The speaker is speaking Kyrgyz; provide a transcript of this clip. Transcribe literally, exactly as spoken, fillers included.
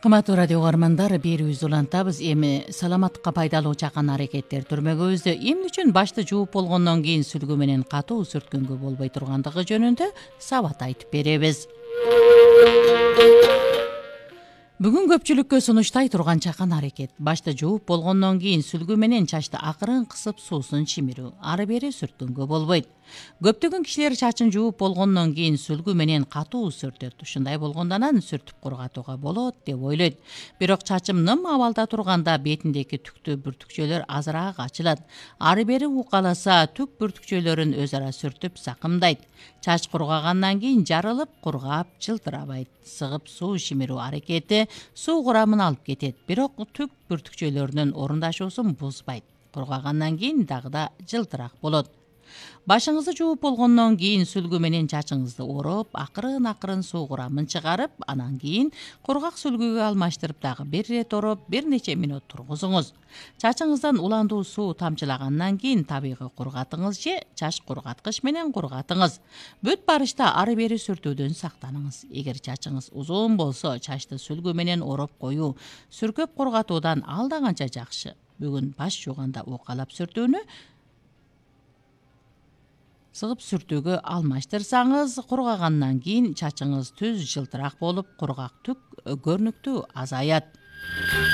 Кыматтуу радио угармандар, берүүбүз улантабыз. Эми саламаттыкка пайдалуу чакан аракеттер түрмөгөбүздө эмне үчүн башты жууп болгондон кийин сүлгү менен катуу сүрткөнгө болбой тургандыгы жөнүндө сабат айтып беребиз. Бүгүн көпчүлүккө сунуштай турган чакан аракет башты жууп болгондон кийин сүлгү менен чачты акырын кысып суусун чимирүү, ары бери сүрткөнгө болбойт. Көптөгөн кишилер чачын жууп болгондон кийин сүлгү менен катуу сүртөт. Ушундай болгондо анан сүртүп кургатууга болот деп ойлойт. Бирок чачым ным абалда турганда бетиндеги түктүү бүртүкчөлөр азыраак ачылат. Ары бери укаласа түк бүртүкчөлөрүн өз ара сүртүп сакымдайт. Чач кургагандан кийин жарылып, кургап, жылтырабайт. Сыгып суу чимирүү аракети суу курамын алып кетет, бирок түк бүртүкчөлөрүнүн орундашуусун бузбайт. Кургагандан кийин дагы да жылтыраак болот. Башыңызды жууп болгондон кийин сүлгү менен чачыңызды ороп, акырын-акырын суу курамын чыгарып, анан кийин кургак сүлгүгө алмаштырып дагы бир ирет ороп, бир нече мүнөт тургузуңуз. Чачыңыздан уландуу суу тамчылагандан кийин табигый кургатыңыз же чач кургаткыч менен кургатыңыз. Бүт барышта ары бери сүртүүдөн сактаныңыз. Эгер чачыңыз узун болсо, чачты сүлгү менен ороп коюу сүркөп кургатуудан алда канча жакшы. Бүгүн баш жууганда укалап сүртүүнү сыгып сүртүүгө алмаштырсаңыз, кургагандан кийин чачыңыз түз жылтыраак болуп, кургак түк көрүнүктүү азаят.